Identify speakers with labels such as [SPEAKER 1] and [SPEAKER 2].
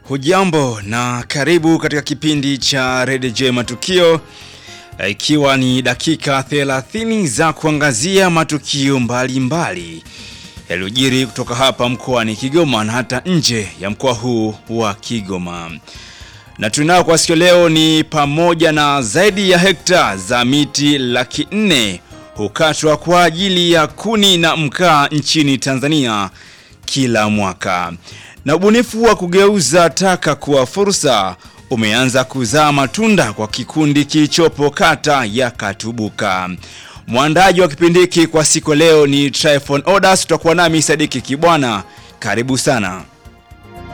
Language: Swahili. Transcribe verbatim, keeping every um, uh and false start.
[SPEAKER 1] Hujambo na karibu katika kipindi cha Radio J Matukio, ikiwa ni dakika thelathini za kuangazia matukio mbalimbali yaliyojiri kutoka hapa mkoani Kigoma na hata nje ya mkoa huu wa Kigoma. Na tunao kwa siku leo ni pamoja na zaidi ya hekta za miti laki nne hukatwa kwa ajili ya kuni na mkaa nchini Tanzania kila mwaka. Na ubunifu wa kugeuza taka kuwa fursa umeanza kuzaa matunda kwa kikundi kilichopo kata ya Katubuka. Mwandaji wa kipindi hiki kwa siku leo ni Tryphon Odas, tutakuwa nami Sadiki Kibwana. Karibu sana.